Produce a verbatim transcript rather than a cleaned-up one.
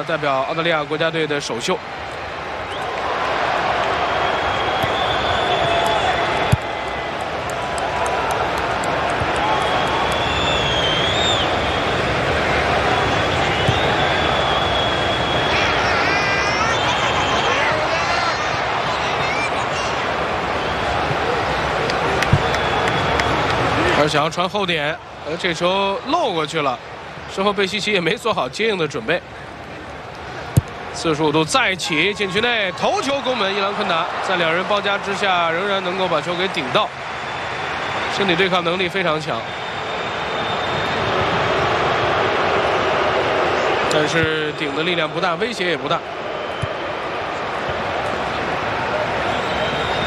了代表澳大利亚国家队的首秀。 而想要传后点，呃，这球漏过去了，之后贝西奇也没做好接应的准备。四十五度再起，禁区内头球攻门，伊朗昆达在两人包夹之下，仍然能够把球给顶到，身体对抗能力非常强，但是顶的力量不大，威胁也不大。